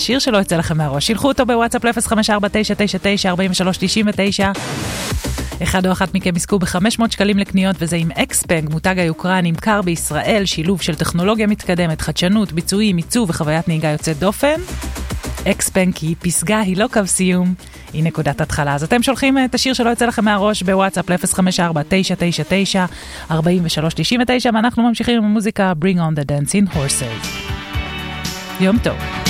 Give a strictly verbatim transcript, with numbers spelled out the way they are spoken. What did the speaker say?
שיר שלא יצא לכם מהראש, שילחו אותו בוואטסאפ ל-אפס חמש ארבע תשע תשע תשע ארבע שלוש תשע תשע. אחד או אחת מכם יזכו ב-חמש מאות שקלים לקניות, וזה עם אקספנג, מותג היוקרה נמכר בישראל, שילוב של טכנולוגיה מתקדמת, חדשנות, ביצועים, עיצוב וחוויית נהיגה יוצאת דופן. אקספנג היא פסגה, היא לא קו סיום, היא נקודת התחלה. אז אתם שולחים את השיר שלא יצא לכם מהראש בוואטסאפ ל-אפס חמש ארבע תשע תשע תשע ארבע שלוש תשע תשע, ואנחנו ממשיכים עם המוזיקה Bring on the Dancing Horses. יום טוב.